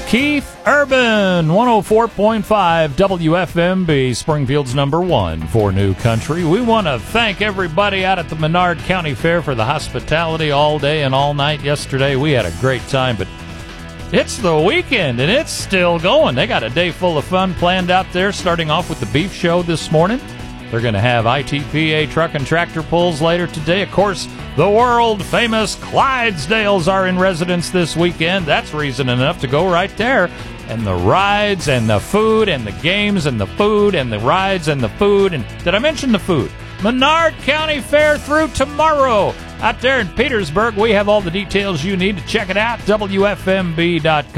Keith Urban, 104.5 WFMB, Springfield's #1 for New Country. We want to thank everybody out at the Menard County Fair for the hospitality all day and all night yesterday. We had a great time, but it's the weekend, and it's still going. They got a day full of fun planned out there, starting off with the beef show this morning. They're going to have ITPA truck and tractor pulls later today. Of course, the world-famous Clydesdales are in residence this weekend. That's reason enough to go right there. And the rides and the food and the games and the food and the rides and the food. And did I mention the food? Menard County Fair through tomorrow. Out there in Petersburg, we have all the details you need to check it out, WFMB.com.